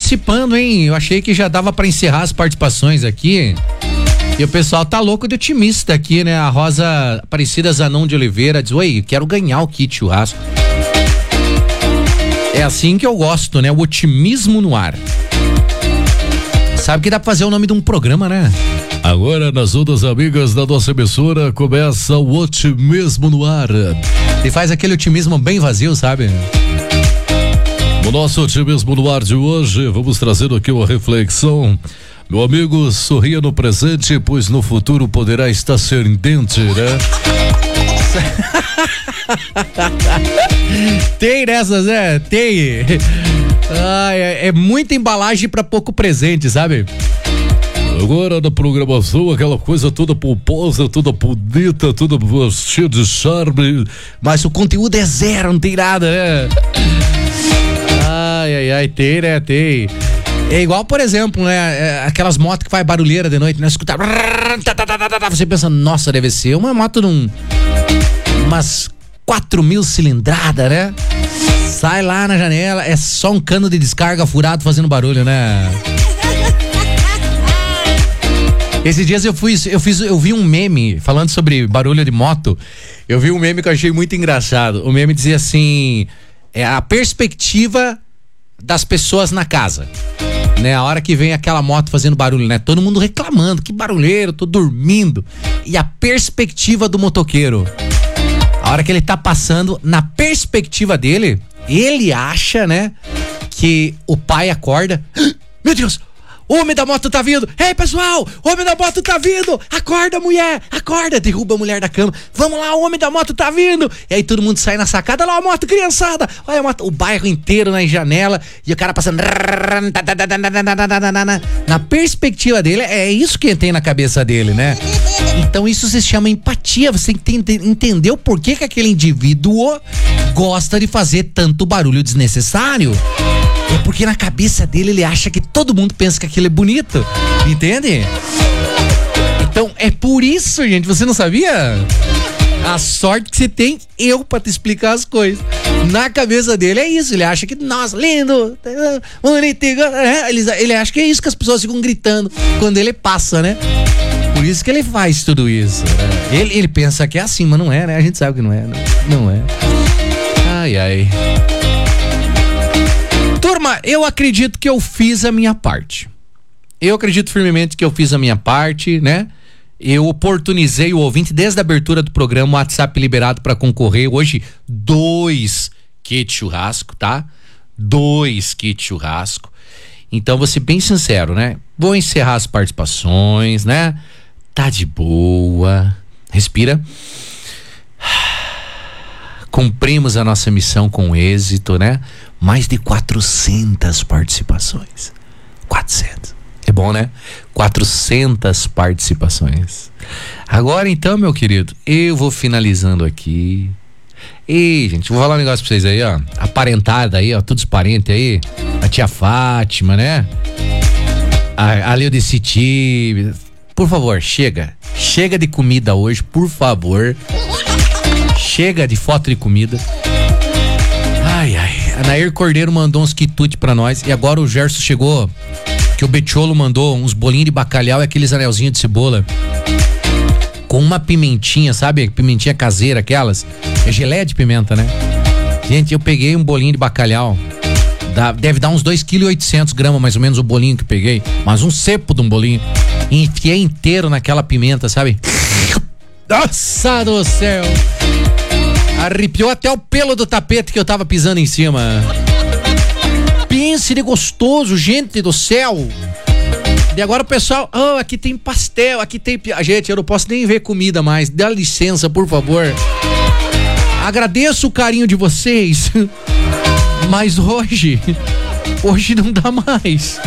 participando, hein? Eu achei que já dava pra encerrar as participações aqui. E o pessoal tá louco de otimista aqui, né? A Rosa Aparecida Zanon de Oliveira diz: oi, quero ganhar o kit churrasco. É assim que eu gosto, né? O otimismo no ar. Sabe que dá pra fazer o nome de um programa, né? Agora, nas ondas amigas da nossa emissora, começa o otimismo no ar. E faz aquele otimismo bem vazio, sabe? No nosso otimismo no ar de hoje, vamos trazer aqui uma reflexão. Meu amigo, sorria no presente, pois no futuro poderá estar ascendente, né? Tem nessas, né? Tem. É muita embalagem pra pouco presente, sabe? Agora na programação, aquela coisa toda pomposa, toda bonita, toda cheia de charme. Mas o conteúdo é zero, não tem nada, né? Tem, né? Tem. É igual, por exemplo, né? Aquelas motos que faz barulheira de noite, né? Escutar. Você pensa, nossa, deve ser uma moto umas 4.000 cilindradas, né? Sai lá na janela, é só um cano de descarga furado fazendo barulho, né? Esses dias eu vi um meme falando sobre barulho de moto. Eu vi um meme que eu achei muito engraçado. O meme dizia assim: é a perspectiva das pessoas na casa, né? A hora que vem aquela moto fazendo barulho, né? Todo mundo reclamando, que barulheiro, tô dormindo. E a perspectiva do motoqueiro, a hora que ele tá passando, na perspectiva dele, ele acha, né, que o pai acorda. Meu Deus! O homem da moto tá vindo! Ei, pessoal! O homem da moto tá vindo! Acorda, mulher! Acorda! Derruba a mulher da cama. Vamos lá, o homem da moto tá vindo! E aí todo mundo sai na sacada. Lá a moto, criançada! Olha a moto, o bairro inteiro na janela e o cara passando. Na perspectiva dele, é isso que tem na cabeça dele, né? Então isso se chama empatia. Você tem que entender o porquê que aquele indivíduo gosta de fazer tanto barulho desnecessário. É porque na cabeça dele ele acha que todo mundo pensa que aquilo é bonito, entende? Então é por isso, gente, você não sabia? A sorte que você tem eu pra te explicar as coisas. Na cabeça dele é isso, ele acha que, nossa, lindo, bonito, ele acha que é isso que as pessoas ficam gritando quando ele passa, né? Por isso que ele faz tudo isso, né? Ele pensa que é assim, mas não é, né? A gente sabe que não é, né? Não é. Ai. Turma, eu acredito que eu fiz a minha parte. Eu acredito firmemente que eu fiz a minha parte, né? Eu oportunizei o ouvinte desde a abertura do programa, o WhatsApp liberado para concorrer. Hoje, 2 kits churrasco, tá? 2 kits churrasco. Então, vou ser bem sincero, né? Vou encerrar as participações, né? Tá de boa. Respira. Cumprimos a nossa missão com êxito, né? Mais de 400 participações. 400. É bom, né? 400 participações. Agora então, meu querido, eu vou finalizando aqui. E, gente, vou falar um negócio pra vocês aí, ó. A parentada aí, ó, todos os parentes aí. A tia Fátima, né? A Leodice Tibe. Por favor, chega. Chega de comida hoje, por favor. Chega de foto de comida. Ai. A Nair Cordeiro mandou uns quitutes pra nós. E agora o Gerson chegou, que o Betiolo mandou uns bolinhos de bacalhau e aqueles anelzinhos de cebola com uma pimentinha, sabe? Pimentinha caseira, aquelas. É geleia de pimenta, né? Gente, eu peguei um bolinho de bacalhau. Deve dar uns 2,8 kg mais ou menos o bolinho que eu peguei. Mas um cepo de um bolinho. E enfiei inteiro naquela pimenta, sabe? Nossa do céu! Arrepiou até o pelo do tapete que eu tava pisando em cima. Pense de gostoso, gente do céu. E agora o pessoal, aqui tem pastel, aqui tem... Gente, eu não posso nem ver comida mais. Dá licença, por favor. Agradeço o carinho de vocês. Mas hoje não dá mais.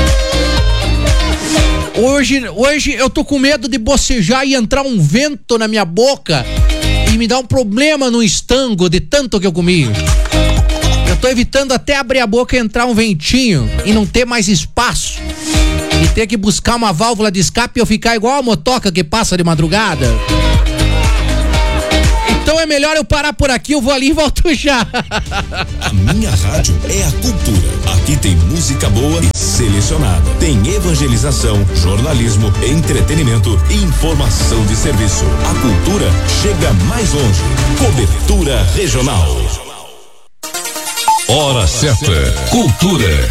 Hoje eu tô com medo de bocejar e entrar um vento na minha boca e me dar um problema no estômago de tanto que eu comi. Eu tô evitando até abrir a boca e entrar um ventinho e não ter mais espaço. E ter que buscar uma válvula de escape e eu ficar igual a motoca que passa de madrugada. Então é melhor eu parar por aqui, eu vou ali e volto já. A minha rádio é a cultura. Aqui tem música boa e selecionada. Tem evangelização, jornalismo, entretenimento e informação de serviço. A cultura chega mais longe. Cobertura regional. Hora certa. Cultura.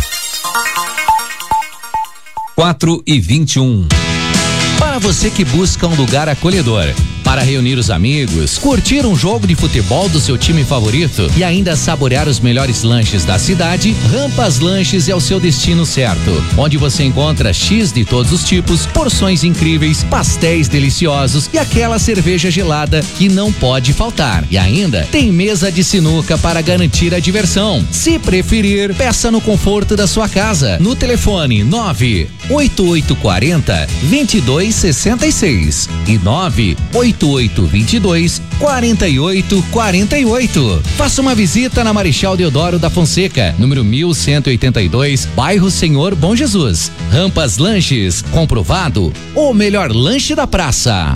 4h21. Para você que busca um lugar acolhedor, para reunir os amigos, curtir um jogo de futebol do seu time favorito e ainda saborear os melhores lanches da cidade, Rampas Lanches é o seu destino certo, onde você encontra X de todos os tipos, porções incríveis, pastéis deliciosos e aquela cerveja gelada que não pode faltar. E ainda tem mesa de sinuca para garantir a diversão. Se preferir, peça no conforto da sua casa, no telefone 98840-2266 e 98822-4848. Faça uma visita na Marechal Deodoro da Fonseca, número 1182, bairro Senhor Bom Jesus. Rampas Lanches, comprovado, o melhor lanche da praça.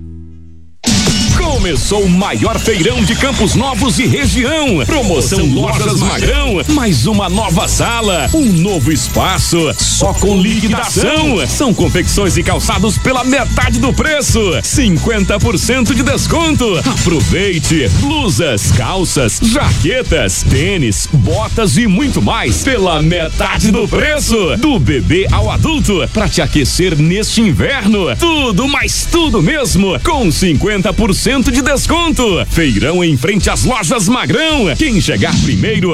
Começou o maior feirão de Campos Novos e região. Promoção Lojas Magrão, mais uma nova sala, um novo espaço, só com liquidação. São confecções e calçados pela metade do preço, 50% de desconto. Aproveite, blusas, calças, jaquetas, tênis, botas e muito mais pela metade do preço, do bebê ao adulto, pra te aquecer neste inverno. Tudo, mas tudo mesmo, com 50% de desconto. Feirão em frente às Lojas Magrão. Quem chegar primeiro